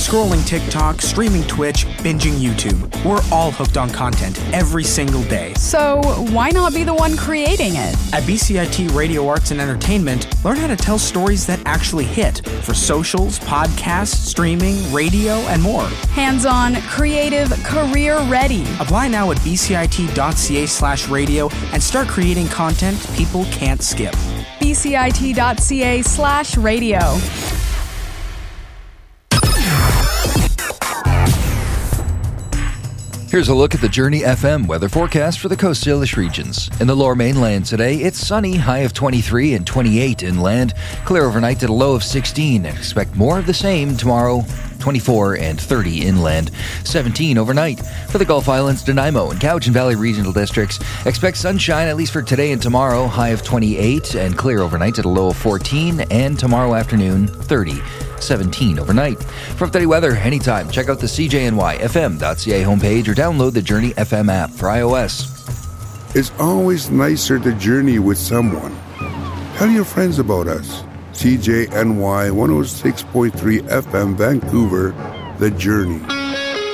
Scrolling TikTok, streaming Twitch, binging YouTube. We're all hooked on content every single day. So why not be the one creating it? At BCIT Radio Arts and Entertainment, learn how to tell stories that actually hit for socials, podcasts, streaming, radio, and more. Hands-on, creative, career-ready. Apply now at bcit.ca/radio and start creating content people can't skip. bcit.ca/radio. Here's a look at the Journey FM weather forecast for the Coast Salish regions. In the lower mainland today, it's sunny, high of 23 and 28 inland. Clear overnight at a low of 16. And expect more of the same tomorrow, 24 and 30 inland. 17 overnight. For the Gulf Islands, Nanaimo and Cowichan Valley regional districts, expect sunshine at least for today and tomorrow, high of 28 and clear overnight at a low of 14. And tomorrow afternoon, 30. 17 overnight. For up-to-date weather anytime, check out the CJNYFM.ca homepage or download the Journey FM app for iOS. It's always nicer to journey with someone. Tell your friends about us. CJNY 106.3 FM Vancouver, The Journey.